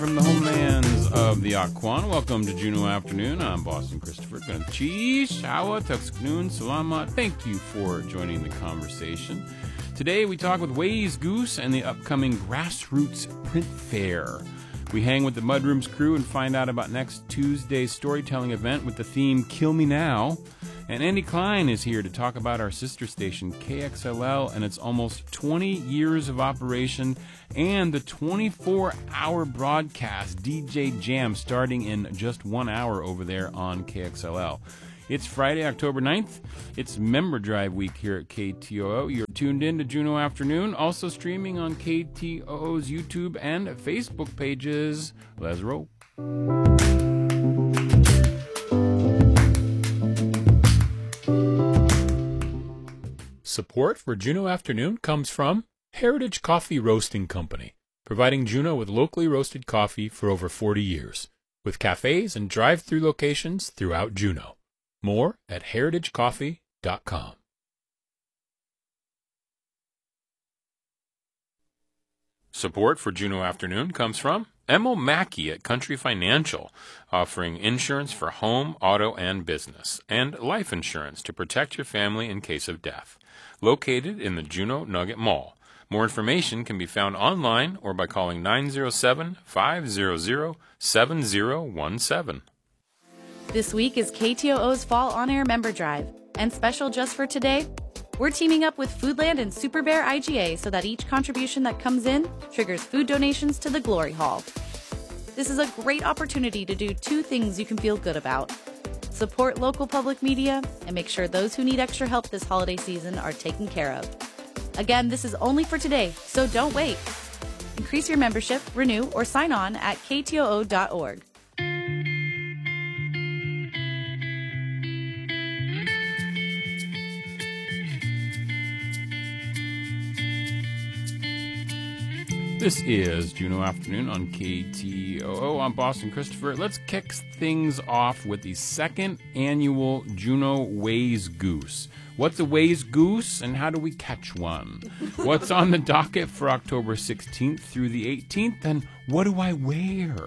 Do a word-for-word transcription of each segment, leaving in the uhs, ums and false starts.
From the homelands of the Aquan, welcome to Juneau Afternoon. I'm Boston Christopher. Cheese, Shawa, Tuxknoon, Salamat. Thank you for joining the conversation. Today we talk with Ways Goose and the upcoming Grassroots Print Fair. We hang with the Mudrooms crew and find out about next Tuesday's storytelling event with the theme Kill Me Now. And Andy Klein is here to talk about our sister station, K X L L, and its almost twenty years of operation and the twenty-four hour broadcast D J Jam starting in just one hour over there on K X L L. It's Friday, October ninth. It's Member Drive Week here at K T O O. You're tuned in to Juneau Afternoon, also streaming on K T O O's YouTube and Facebook pages. Let's roll. Support for Juneau Afternoon comes from Heritage Coffee Roasting Company, providing Juneau with locally roasted coffee for over forty years, with cafes and drive-through locations throughout Juneau. More at heritage coffee dot com. Support for Juneau Afternoon comes from Emil Mackey at Country Financial, offering insurance for home, auto, and business, and life insurance to protect your family in case of death. Located in the Juneau Nugget Mall. More information can be found online or by calling nine zero seven, five zero zero, seven zero one seven. This week is K T O O's Fall On Air Member Drive, and special just for today, we're teaming up with Foodland and Super Bear I G A so that each contribution that comes in triggers food donations to the Glory Hall. This is a great opportunity to do two things you can feel good about. Support local public media and make sure those who need extra help this holiday season are taken care of. Again, this is only for today, so don't wait. Increase your membership, renew, or sign on at K T O O dot org. This is Juneau Afternoon on K T O O. I'm Boston Christopher. Let's kick things off with the second annual Juneau Ways Goose. What's a Ways Goose and how do we catch one? What's on the docket for October sixteenth through the eighteenth, and what do I wear?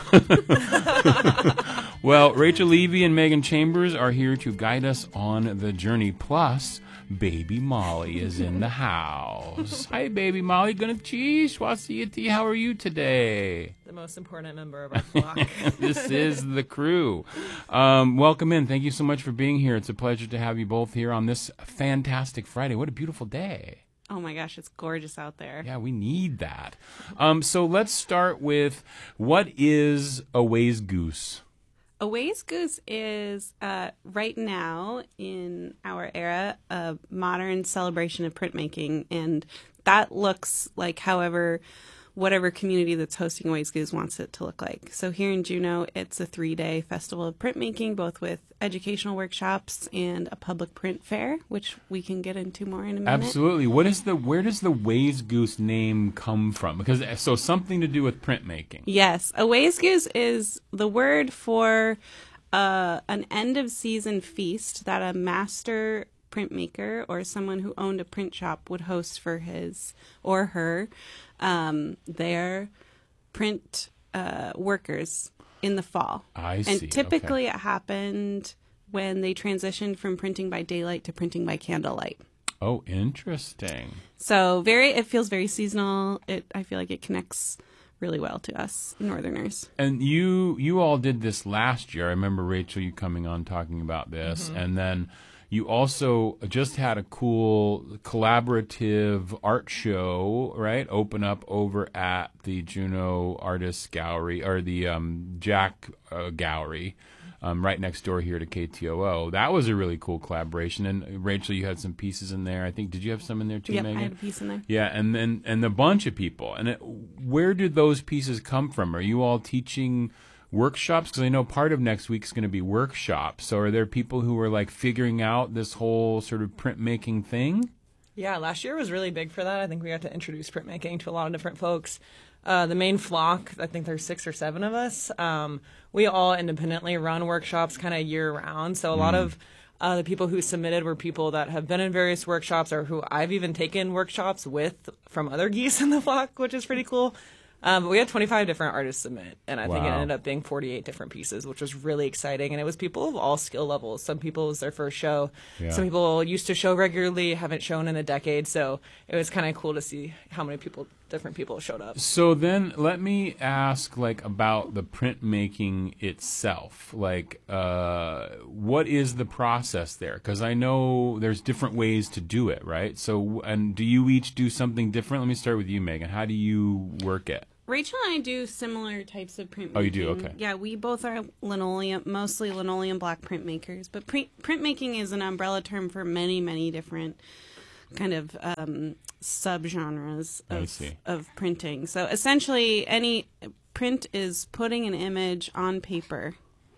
Well, Rachel Levy and Megan Chambers are here to guide us on the journey. Plus, Baby Molly is in the house. Hi, Baby Molly. Gonna cheese. Swasiyati. How are you today? The most important member of our flock. This is the crew. Um, welcome in. Thank you so much for being here. It's a pleasure to have you both here on this fantastic Friday. What a beautiful day. Oh my gosh, it's gorgeous out there. Yeah, we need that. Um, so let's start with, what is a Ways Goose? A Ways Goose is, uh, right now in our era, a modern celebration of printmaking, and that looks like however whatever community that's hosting Ways Goose wants it to look like. So here in Juneau, it's a three-day festival of printmaking, both with educational workshops and a public print fair, which we can get into more in a minute. Absolutely. What is the where does the Ways Goose name come from? Because so something to do with printmaking. Yes, a Ways Goose is the word for uh, an end of season feast that a master printmaker or someone who owned a print shop would host for his or her um, their print uh, workers in the fall. I see. And typically okay. it happened when they transitioned from printing by daylight to printing by candlelight. Oh, interesting. So very, it feels very seasonal. It, I feel like it connects really well to us Northerners. And you, you all did this last year. I remember, Rachel, you coming on talking about this, mm-hmm. and then you also just had a cool collaborative art show, right? Open up over at the Juneau Artists Gallery, or the um, Jack uh, Gallery, um, right next door here to K T O O. That was a really cool collaboration. And Rachel, you had some pieces in there. I think, did you have some in there too, yep, Megan? I had a piece in there. Yeah, and then and a bunch of people. And it, where did those pieces come from? Are you all teaching workshops? Because I know part of next week is going to be workshops. So are there people who are like figuring out this whole sort of printmaking thing? Yeah, last year was really big for that. I think we got to introduce printmaking to a lot of different folks. Uh, the main flock, I think there's six or seven of us. Um, we all independently run workshops kind of year round. So a mm. lot of uh, the people who submitted were people that have been in various workshops or who I've even taken workshops with from other geese in the flock, which is pretty cool. Um, but we had twenty-five different artists submit, and I think it Wow. ended up being forty-eight different pieces, which was really exciting. And it was people of all skill levels. Some people it was their first show. Yeah. Some people used to show regularly, haven't shown in a decade. So it was kind of cool to see how many people, different people showed up. So then let me ask like about the printmaking itself. Like uh, what is the process there? Because I know there's different ways to do it, right? So and do you each do something different? Let me start with you, Megan. How do you work it? Rachel and I do similar types of printmaking. Oh, you do? Okay. Yeah, we both are linoleum, mostly linoleum block printmakers. But print printmaking is an umbrella term for many, many different kind of um, subgenres I of, see. of printing. So essentially, any print is putting an image on paper.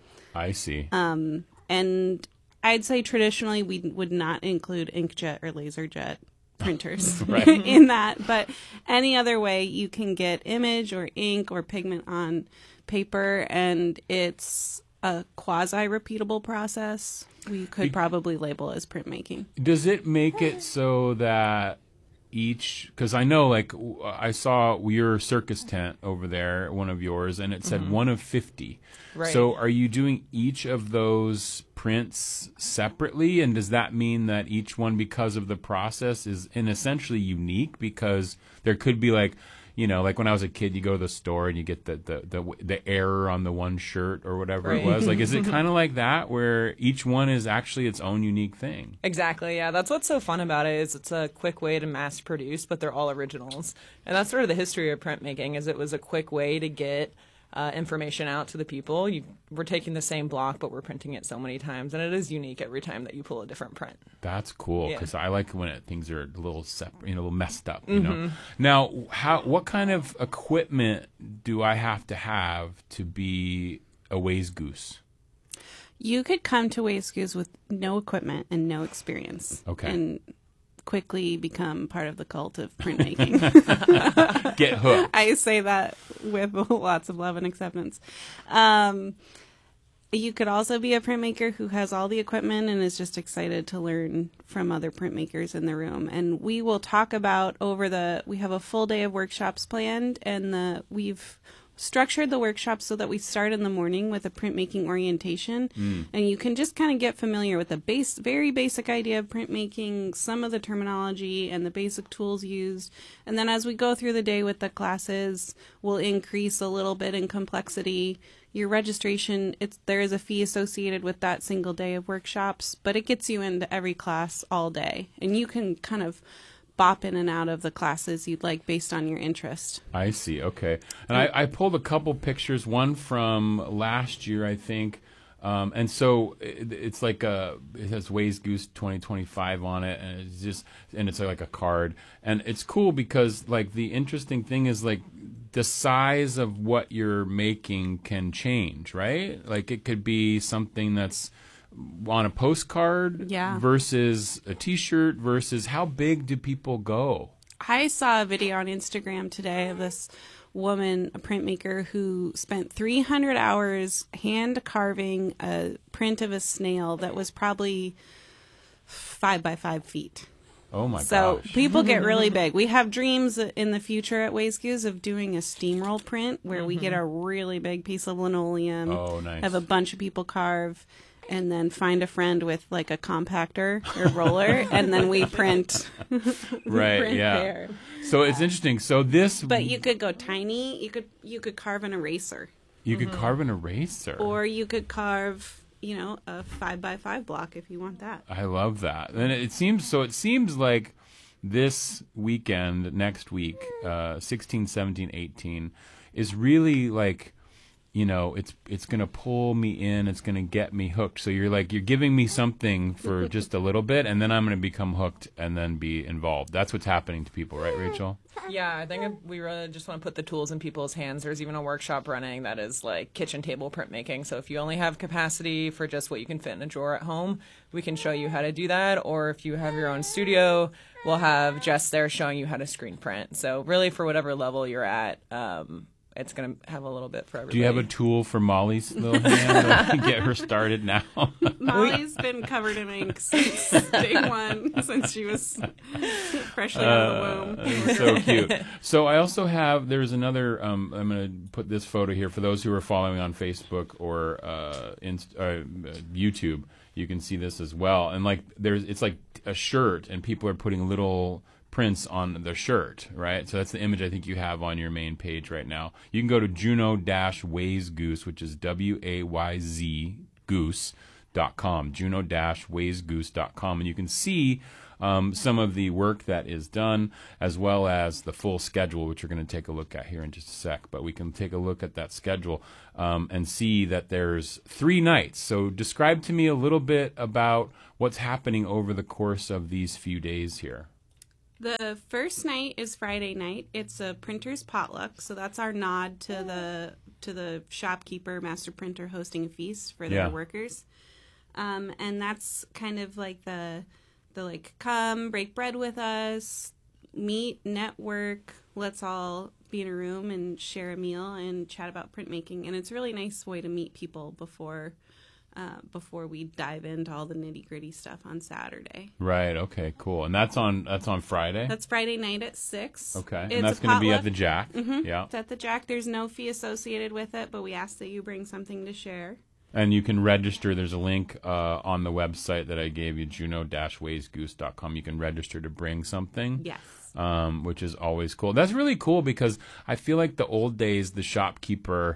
I see. Um, and I'd say traditionally we would not include inkjet or laserjet printers Right. in that, but any other way you can get image or ink or pigment on paper, and it's a quasi-repeatable process. We could Be- probably label as printmaking. Does it make it so that each, because I know like w- I saw your circus tent over there, one of yours, and it said one of fifty. Right. So are you doing each of those prints separately? And does that mean that each one, because of the process, is in essentially unique? Because there could be like, you know, like when I was a kid, you go to the store and you get the the the, the error on the one shirt or whatever Right. it was. Like, is it kind of like that where each one is actually its own unique thing? Exactly, yeah. That's what's so fun about it is it's a quick way to mass produce, but they're all originals. And that's sort of the history of printmaking is it was a quick way to get uh, information out to the people. You, we're taking the same block, but we're printing it so many times, and it is unique every time that you pull a different print. That's cool Yeah. because I like when it, things are a little separate, you know, a little messed up. You know. Now, how what kind of equipment do I have to have to be a Ways Goose? You could come to Waste Goose with no equipment and no experience. Okay. And quickly become part of the cult of printmaking. Get hooked. I say that with lots of love and acceptance. Um, you could also be a printmaker who has all the equipment and is just excited to learn from other printmakers in the room. And we will talk about over the, we have a full day of workshops planned, and the we've structured the workshops so that we start in the morning with a printmaking orientation, Mm. and you can just kind of get familiar with the base, very basic idea of printmaking, some of the terminology and the basic tools used, and then as we go through the day with the classes, we'll increase a little bit in complexity. Your registration, it's there is a fee associated with that single day of workshops, but it gets you into every class all day, and you can kind of bop in and out of the classes you'd like based on your interest. I see. Okay. And I, I pulled a couple pictures, one from last year, I think. Um, and so it, it's like a, it has Ways Goose twenty twenty-five on it, and it's just, and it's like a card. And it's cool because like the interesting thing is like the size of what you're making can change, right? Like it could be something that's on a postcard Yeah. versus a t-shirt versus how big do people go? I saw a video on Instagram today of this woman, a printmaker, who spent three hundred hours hand carving a print of a snail that was probably five by five feet. Oh my So gosh. people get really big. We have dreams in the future at Ways Goose of doing a steamroll print where we get a really big piece of linoleum, Oh, nice. have a bunch of people carve, and then find a friend with like a compactor or roller, and then we print. Right, print yeah. there. So it's interesting. So this, But you could go tiny. You could you could carve an eraser, you could carve an eraser. or you could carve, you know, a five by five block if you want that. I love that. And it seems so. It seems like this weekend, next week, uh, sixteen, seventeen, eighteen, is really like, you know, it's it's gonna pull me in. It's gonna get me hooked. So you're like you're giving me something for just a little bit, and then I'm gonna become hooked and then be involved. That's what's happening to people, right, Rachel? Yeah, I think we really just want to put the tools in people's hands. There's even a workshop running that is like kitchen table printmaking. So if you only have capacity for just what you can fit in a drawer at home, we can show you how to do that. Or if you have your own studio, we'll have Jess there showing you how to screen print. So really for whatever level you're at, um, it's going to have a little bit for everybody. Do you have a tool for Molly's little hand to get her started now? Molly's been covered in ink since day one, since she was freshly out of the womb. Uh, so cute. So I also have, there's another, um, I'm going to put this photo here for those who are following on Facebook or uh, Inst- uh, YouTube. You can see this as well. And like there's, it's like a shirt, and people are putting little prints on the shirt, right? So that's the image I think you have on your main page right now. You can go to Juno-Wayzgoose, which is W A Y Z goose dot com, Juno-Wayzgoose dot com, and you can see um, some of the work that is done, as well as the full schedule, which we're going to take a look at here in just a sec. But we can take a look at that schedule um, and see that there's three nights. So describe to me a little bit about what's happening over the course of these few days here. The first night is Friday night. It's a printer's potluck, so that's our nod to the to the shopkeeper, master printer, hosting a feast for their Yeah. workers. Um, and that's kind of like the the like come break bread with us, meet, network. Let's all be in a room and share a meal and chat about printmaking. And it's a really nice way to meet people before. Uh, before we dive into all the nitty gritty stuff on Saturday. Right. Okay. Cool. And that's on that's on Friday. That's Friday night at six. Okay. It's And that's a going to be at potluck. the Jack. Mm-hmm. Yeah. It's at the Jack. There's no fee associated with it, but we ask that you bring something to share. And you can register. There's a link uh, on the website that I gave you, Juno-Wayzgoose dot com. You can register to bring something. Yes. Um, which is always cool. That's really cool because I feel like the old days, the shopkeeper,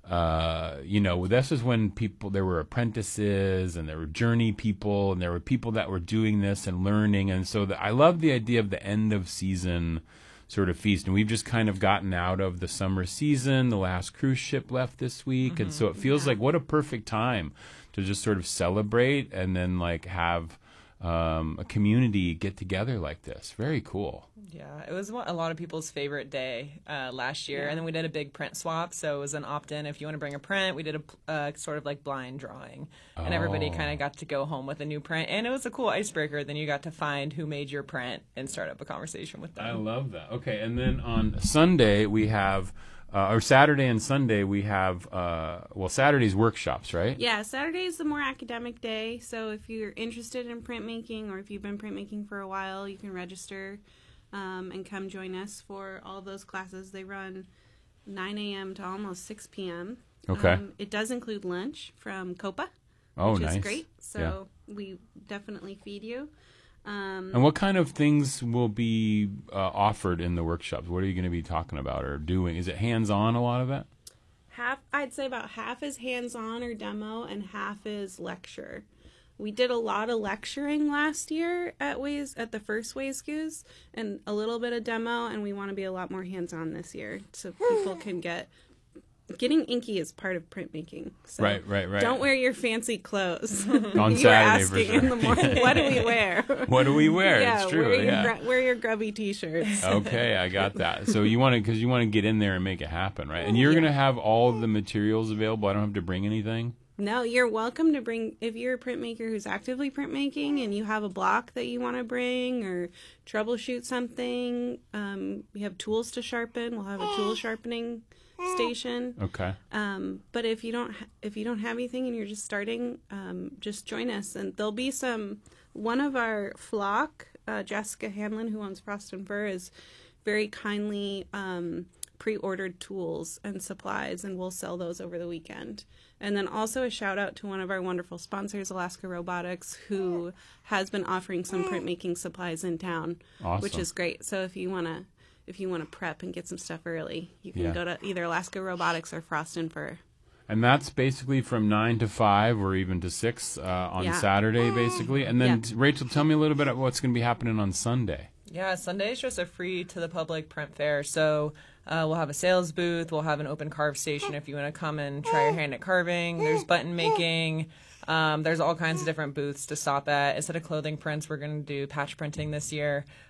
uh, you know, this is when people, there were apprentices and there were journey people and there were people that were doing this and learning. And so the, I love the idea of the end of season sort of feast. And we've just kind of gotten out of the summer season. The last cruise ship left this week. Mm-hmm. And so it feels Yeah. like what a perfect time to just sort of celebrate and then like have um, a community get together like this. Very cool. Yeah, it was one, a lot of people's favorite day uh, last year. Yeah. And then we did a big print swap. So it was an opt-in. If you want to bring a print, we did a uh, sort of like blind drawing. And everybody Oh. kind of got to go home with a new print. And it was a cool icebreaker. Then you got to find who made your print and start up a conversation with them. I love that. Okay, and then on Sunday we have, uh, or Saturday and Sunday we have, uh, well, Saturday's workshops, right? Yeah, Saturday is the more academic day. So if you're interested in printmaking or if you've been printmaking for a while, you can register um, and come join us for all of those classes. They run nine a.m. to almost six p.m. Okay. Um, it does include lunch from Copa, Oh, which nice. is great. So we definitely feed you. Um, And what kind of things will be uh, offered in the workshops? What are you going to be talking about or doing? Is it hands-on, a lot of that? half, I'd say about half is hands-on or demo and half is lecture. We did a lot of lecturing last year at Ways at the first Wayzgoose and a little bit of demo, and we want to be a lot more hands-on this year so people can get getting inky is part of printmaking. So Right, right, right. Don't wear your fancy clothes. On you were Saturday, for asking sure. in the morning, what do we wear? What do we wear? yeah, It's true. wear your Yeah. gr- wear your grubby t-shirts. Okay, I got that. So you want to, because you want to get in there and make it happen, right? And you're Yeah. going to have all the materials available. I don't have to bring anything. No, you're welcome to bring, if you're a printmaker who's actively printmaking and you have a block that you want to bring or troubleshoot something, um, we have tools to sharpen. We'll have a tool sharpening station. Okay. Um, but if you don't, ha- if you don't have anything and you're just starting, um, just join us. And there'll be some, one of our flock, uh, Jessica Hanlon, who owns Frost and Fur, is very kindly um, pre-ordered tools and supplies, and we'll sell those over the weekend. And then also a shout out to one of our wonderful sponsors, Alaska Robotics, who has been offering some printmaking supplies in town, Awesome. which is great. So if you want to, if you want to prep and get some stuff early, you can Yeah. go to either Alaska Robotics or Frost and Fur. And that's basically from nine to five or even to six uh, on Yeah. Saturday, basically. And then, Yeah. Rachel, tell me a little bit about what's going to be happening on Sunday. Yeah, Sunday is just a free to the public print fair. So uh, we'll have a sales booth. We'll have an open carve station if you want to come and try your hand at carving. There's button making. Um, there's all kinds of different booths to stop at. Instead of clothing prints, we're going to do patch printing this year.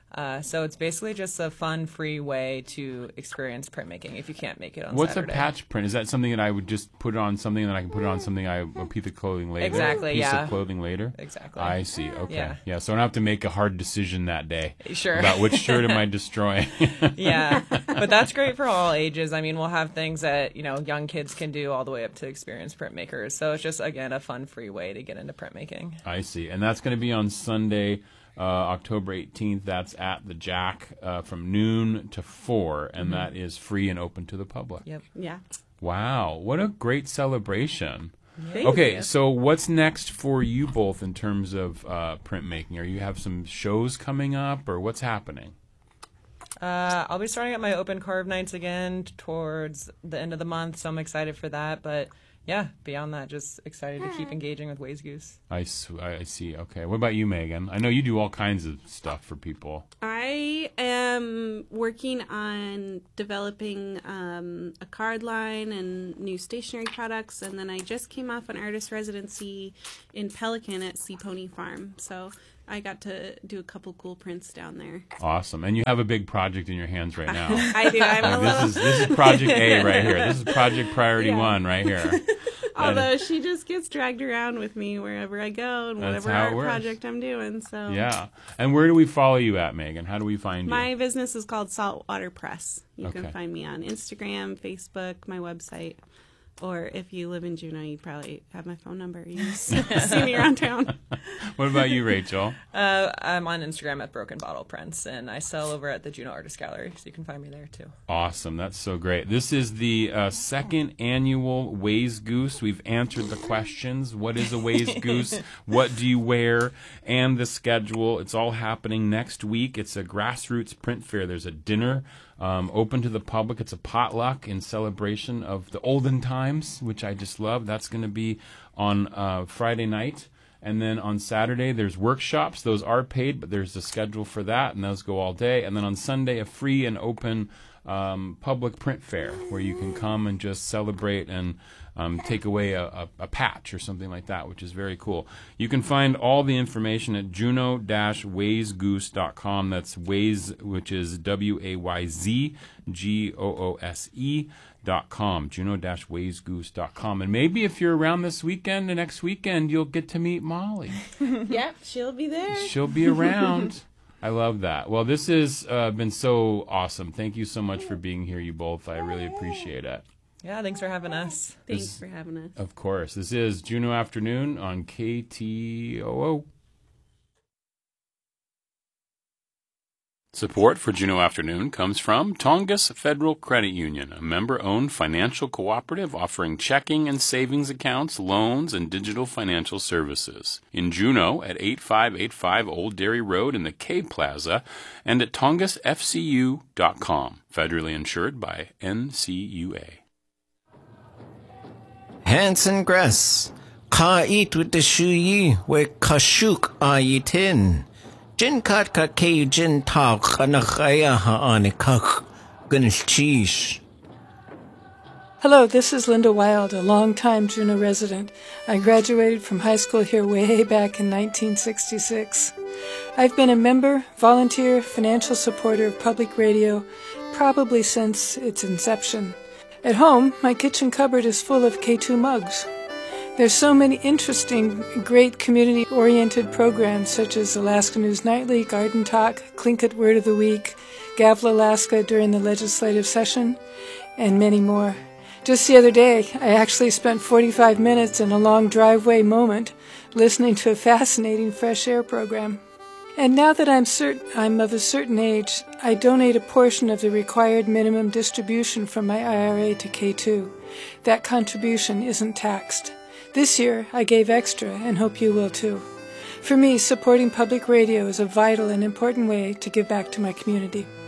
Uh, so it's basically just a fun, free way to experience printmaking if you can't make it on What's Saturday. a patch print? Is that something that I would just put on something and then I can put it on something I a piece of clothing later? Exactly, piece yeah. of clothing later? Exactly. I see. Okay. Yeah. yeah. So I don't have to make a hard decision that day. Sure. About which shirt am I destroying? Yeah. But that's great for all ages. I mean, we'll have things that, you know, young kids can do all the way up to experienced printmakers. So it's just, again, a fun, free way to get into printmaking. I see. And that's going to be on Sunday, uh, October eighteenth. That's at the Jack uh, from noon to four, and mm-hmm. that is free and open to the public. Yep. Yeah. Wow. What a great celebration. Thank okay, you. So what's next for you both in terms of uh, printmaking? Are you have some shows coming up, or what's happening? Uh, I'll be starting up my open carve nights again towards the end of the month, so I'm excited for that. But yeah, beyond that, just excited to keep engaging with Ways Goose. I, I see. Okay. What about you, Megan? I know you do all kinds of stuff for people. I am working on developing um, a card line and new stationery products, and then I just came off an artist residency in Pelican at Sea Pony Farm. So I got to do a couple cool prints down there. Awesome. And you have a big project in your hands right now. I do. I'm like a this little... is this is Project A right here. This is Project Priority Yeah. One right here. Although she just gets dragged around with me wherever I go and That's whatever how it art works. project I'm doing. So Yeah. And where do we follow you at, Megan? How do we find you? my business is called Saltwater Press. You Okay. can find me on Instagram, Facebook, my website. Or if you live in Juneau, you probably have my phone number. You see me around town. What about you, Rachel? Uh, I'm on Instagram at Broken Bottle Prints, and I sell over at the Juneau Artist Gallery, so you can find me there too. Awesome. That's so great. This is the uh, second annual Ways Goose. We've answered the questions. What is a Ways Goose? What do you wear? And the schedule. It's all happening next week. It's a grassroots print fair. There's a dinner um, open to the public. It's a potluck in celebration of the olden times, which I just love. That's going to be on uh, Friday night. And then on Saturday, there's workshops. Those are paid, but there's a schedule for that, and those go all day. And then on Sunday, a free and open um, public print fair where you can come and just celebrate and um, take away a, a, a patch or something like that, which is very cool. You can find all the information at juneau dash ways goose dot com. That's Ways, which is W A Y Z G O O S E. Dot com, juneau dash ways goose dot com. And maybe if you're around this weekend, the next weekend, you'll get to meet Molly. Yep, she'll be there. She'll be around. I love that. Well, this has uh, been so awesome. Thank you so much for being here, you both. I really appreciate it. Yeah, thanks for having us. Thanks This- for having us. Of course. This is Juneau Afternoon on K T O O. Support for Juneau Afternoon comes from Tongass Federal Credit Union, a member-owned financial cooperative offering checking and savings accounts, loans, and digital financial services. In Juneau at eighty-five eighty-five Old Dairy Road in the K Plaza and at tongass f c u dot com. Federally insured by N C U A. Hanson Grass, Ka eat with the shuyi, where Kashuk ayitin. Jin kat ka ke jin tak anakaya haani kak gunchish. Hello, this is Linda Wild, a longtime Juneau resident. I graduated from high school here way back in nineteen sixty-six. I've been a member, volunteer, financial supporter of public radio probably since its inception. At home, my kitchen cupboard is full of K two mugs. There's so many interesting, great community-oriented programs such as Alaska News Nightly, Garden Talk, Tlingit Word of the Week, Gavel Alaska during the legislative session, and many more. Just the other day, I actually spent forty-five minutes in a long driveway moment listening to a fascinating fresh air program. And now that I'm cert- I'm of a certain age, I donate a portion of the required minimum distribution from my I R A to K two. That contribution isn't taxed. This year, I gave extra and hope you will too. For me, supporting public radio is a vital and important way to give back to my community.